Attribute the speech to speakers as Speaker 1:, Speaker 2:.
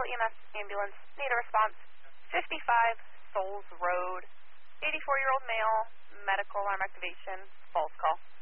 Speaker 1: Central EMS ambulance, need a response. 55 Souls Road, 84-year-old male, medical alarm activation, false call.